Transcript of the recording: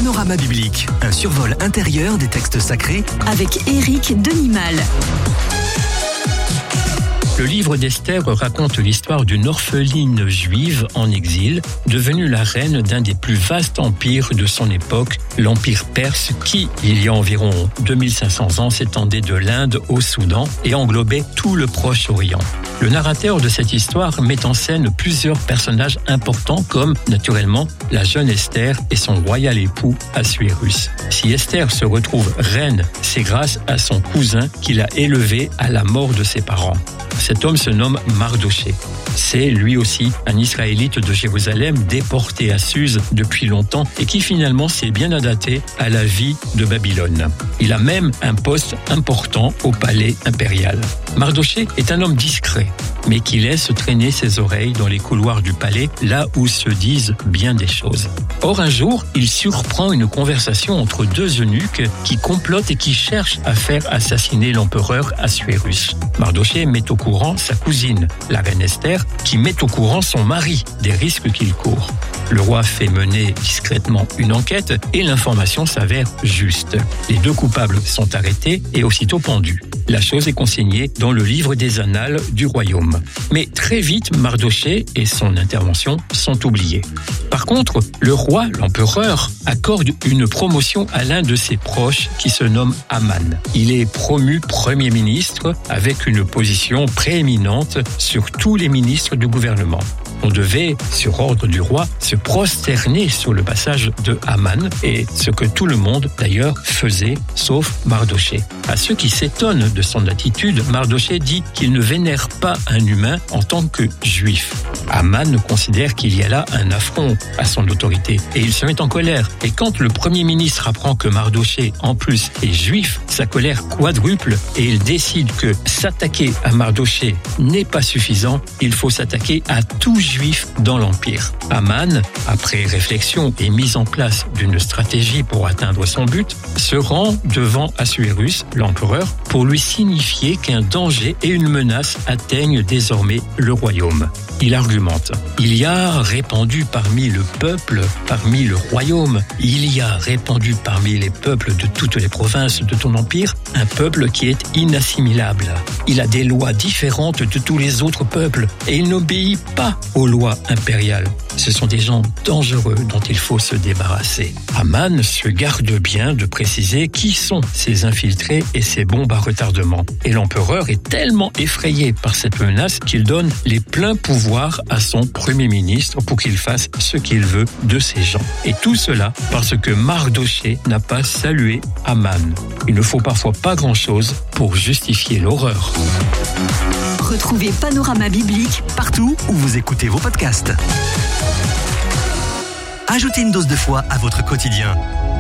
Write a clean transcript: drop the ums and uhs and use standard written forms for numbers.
Panorama biblique, un survol intérieur des textes sacrés avec Éric Denimal. Le livre d'Esther raconte l'histoire d'une orpheline juive en exil, devenue la reine d'un des plus vastes empires de son époque, l'Empire perse, qui, il y a environ 2500 ans, s'étendait de l'Inde au Soudan et englobait tout le Proche-Orient. Le narrateur de cette histoire met en scène plusieurs personnages importants comme, naturellement, la jeune Esther et son royal époux Assuérus. Si Esther se retrouve reine, c'est grâce à son cousin qui l'a élevée à la mort de ses parents. Cet homme se nomme Mardoché. C'est lui aussi un Israélite de Jérusalem déporté à Suse depuis longtemps et qui finalement s'est bien adapté à la vie de Babylone. Il a même un poste important au palais impérial. Mardoché est un homme discret, mais qui laisse traîner ses oreilles dans les couloirs du palais, là où se disent bien des choses. Or, un jour, il surprend une conversation entre deux eunuques qui complotent et qui cherchent à faire assassiner l'empereur Assuérus. Mardoché met au courant sa cousine, la reine Esther, qui met au courant son mari des risques qu'il court. Le roi fait mener discrètement une enquête et l'information s'avère juste. Les deux coupables sont arrêtés et aussitôt pendus. La chose est consignée dans le livre des annales du royaume. Mais très vite, Mardoché et son intervention sont oubliés. Par contre, le roi, l'empereur, accorde une promotion à l'un de ses proches qui se nomme Aman. Il est promu Premier ministre avec une position prééminente sur tous les ministres du gouvernement. On devait, sur ordre du roi, se prosterner sur le passage de Haman, et ce que tout le monde, d'ailleurs, faisait, sauf Mardoché. À ceux qui s'étonnent de son attitude, Mardoché dit qu'il ne vénère pas un humain en tant que juif. Haman considère qu'il y a là un affront à son autorité, et il se met en colère. Et quand le Premier ministre apprend que Mardoché, en plus, est juif, sa colère quadruple, et il décide que s'attaquer à Mardoché n'est pas suffisant, il faut s'attaquer à tout juif dans l'Empire. Haman, après réflexion et mise en place d'une stratégie pour atteindre son but, se rend devant Assuérus, l'empereur, pour lui signifier qu'un danger et une menace atteignent désormais le royaume. Il argumente. Il y a répandu parmi le peuple, parmi le royaume, il y a répandu parmi les peuples de toutes les provinces de ton empire, un peuple qui est inassimilable. Il a des lois différentes de tous les autres peuples et il n'obéit pas aux lois impériales. Ce sont des gens dangereux dont il faut se débarrasser. Haman se garde bien de préciser qui sont ces infiltrés et ces bombes à retardement. Et l'empereur est tellement effrayé par cette menace qu'il donne les pleins pouvoirs à son premier ministre pour qu'il fasse ce qu'il veut de ces gens. Et tout cela parce que Mardoché n'a pas salué Haman. Il ne faut parfois pas grand-chose pour justifier l'horreur. Retrouvez Panorama biblique partout où vous écoutez vos podcasts. Ajoutez une dose de foi à votre quotidien.